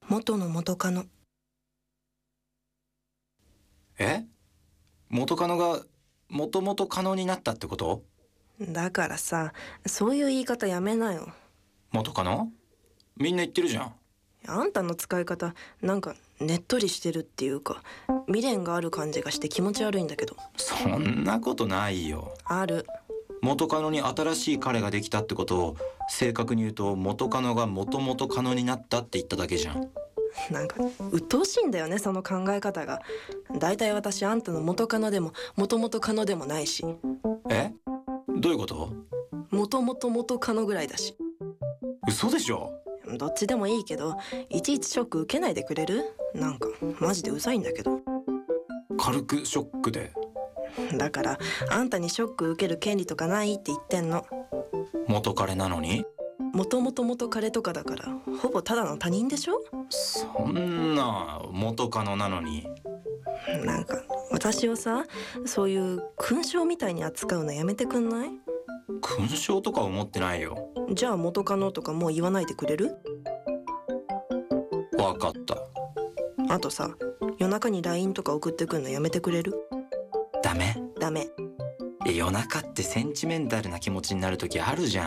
元の元カノ。 え？元カノがもともとカノになったってこと？ だからさ、そういう言い方やめなよ。 元カノ？みんな言ってるじゃん。 あんたの使い方、なんかねっとりしてるっていうか、未練がある感じがして気持ち悪いんだけど。 そんなことないよ。 ある。 元カノに新しい彼ができたってことを正確に言うと、元カノがもともとカノになったって言っただけじゃん。 なんか鬱陶しいんだよね、その考え方が。だいたい私あんたの元カノでも元々カノでもないし。 え？どういうこと？ 元々元カノぐらいだし。 嘘でしょ？ どっちでもいいけど、いちいちショック受けないでくれる？なんかマジでうざいんだけど。 軽くショックで。 だからあんたにショック受ける権利とかないって言ってんの。 元彼なのに？ 元々元彼とかだからほぼただの他人でしょ。 そんな元カノなのに。 なんか私をさ、そういう勲章みたいに扱うのやめてくんない？ 勲章とか思ってないよ。 じゃあ元カノとかもう言わないでくれる？ わかった。 あとさ、夜中に LINE とか送ってくんのやめてくれる？ ダメ？ ダメ。 夜中ってセンチメンタルな気持ちになるときあるじゃん。